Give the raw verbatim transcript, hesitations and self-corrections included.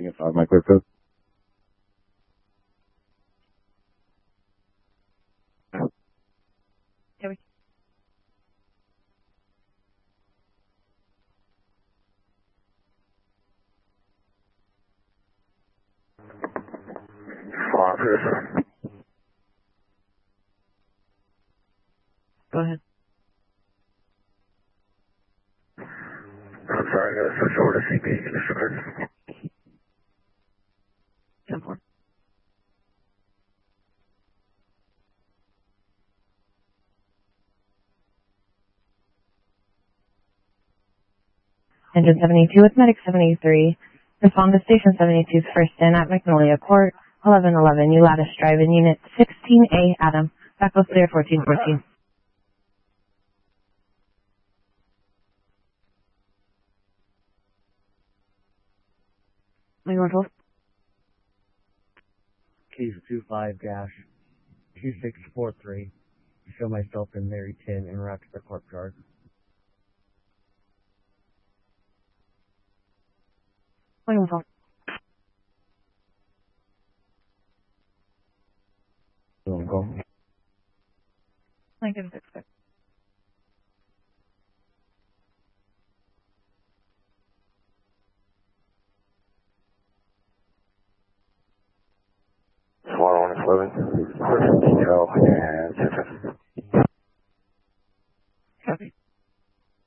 Yes, I have my clear code. Here we Officer. Go ahead. I'm sorry, I got to switch over to C P condition. ten four. Engine seventy-two with Medic seventy-three. Respond to Station seventy-two's first in at Magnolia Court, eleven eleven Ulatis Drive in Unit sixteen A, Adam. Back was clear fourteen fourteen. What do you want to Case two five dash two six four three. Show myself in Mary ten en route to the corp yard. What do you want You want to go? to Negative six six. Swan one eleven. Detail and Copy.